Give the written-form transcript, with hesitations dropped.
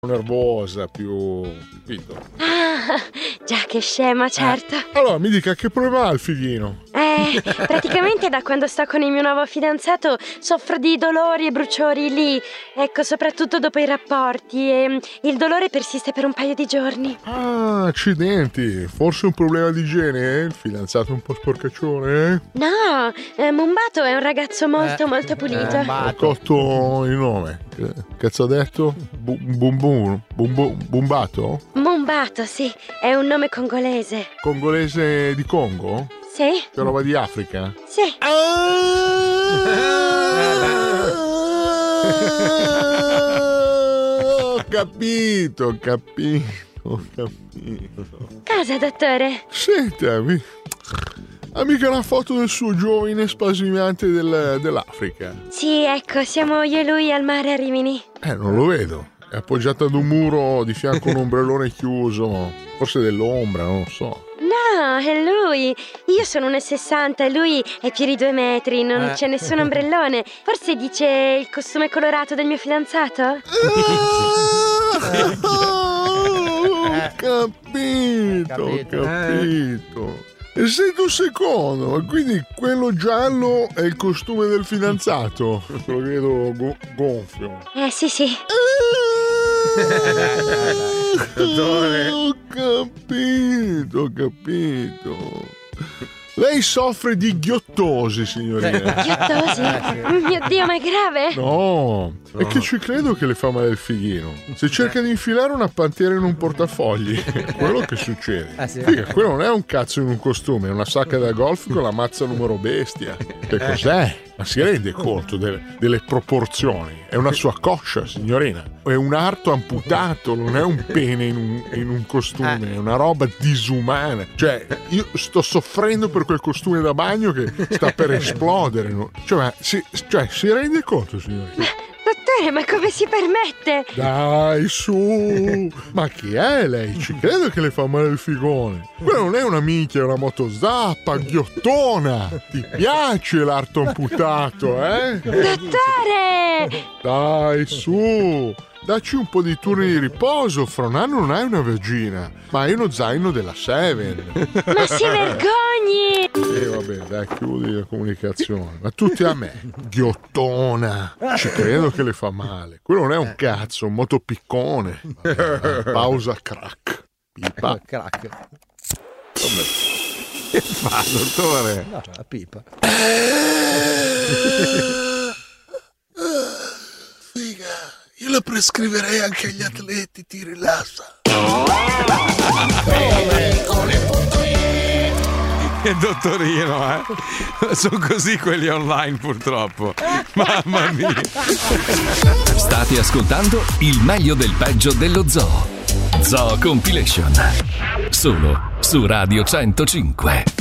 nervosa, più... capito? Ah, già che scema, certo. Allora, mi dica, che problema ha il fighino? Praticamente da quando sto con il mio nuovo fidanzato soffro di dolori e bruciori lì, ecco, soprattutto dopo i rapporti, e il dolore persiste per un paio di giorni. Ah, accidenti, forse un problema di igiene, eh? Il fidanzato è un po' sporcaccione, No, Mumbato è un ragazzo molto pulito. Ho cotto il nome. Che cazzo ha detto? Bumbato? Mumbato, sì, è un nome congolese. Congolese di Congo? Sì? Che roba di Africa? Sì. Ho capito. Cosa, dottore? Senta, mica una foto del suo giovine spasimante dell'Africa. Sì, ecco, siamo io e lui al mare a Rimini. Non lo vedo. È appoggiato ad un muro di fianco a un ombrellone chiuso. Forse dell'ombra, non lo so. No, è lui. Io sono 1,60 e lui è più di 2 metri. Non c'è nessun ombrellone. Forse dice il costume colorato del mio fidanzato? Ho capito. E senti un secondo, quindi quello giallo è il costume del fidanzato? Lo vedo gonfio. Sì. Ho capito. Lei soffre di ghiottosi, signorina. Ghiottosi? Mio Dio, ma è grave? No, è che ci credo che le fa male il fighino. Se cerca di infilare una pantera in un portafogli, è quello che succede. Figa, quello non è un cazzo in un costume, è una sacca da golf con la mazza numero bestia. Che cos'è? Ma si rende conto delle proporzioni? È una sua coscia, signorina. È un arto amputato, non è un pene in un costume, è una roba disumana. Cioè, io sto soffrendo per quel costume da bagno che sta per esplodere. No? Cioè, si rende conto, signorina? Dottore, ma come si permette? Dai, su! Ma chi è lei? Ci credo che le fa male il figone. Quella non è una minchia, è una motozappa, ghiottona. Ti piace l'arto amputato, eh? Dottore! Dai, su! Dacci un po' di turni di riposo, fra un anno non hai una vagina, ma hai uno zaino della Seven. Ma si vergogni! Vabbè, dai, chiudi la comunicazione. Ma tutti a me, ghiottona. Ci credo che le fa male. Quello non è un cazzo, un motopiccone. Vabbè, pausa, crack. Pipa. Crack. Vabbè. Che fa, dottore? No, la pipa. Figa. Io la prescriverei anche agli atleti, ti rilassa. Che dottorino, sono così quelli online purtroppo. Mamma mia. State ascoltando il meglio del peggio dello Zoo. Zoo Compilation. Solo su Radio 105.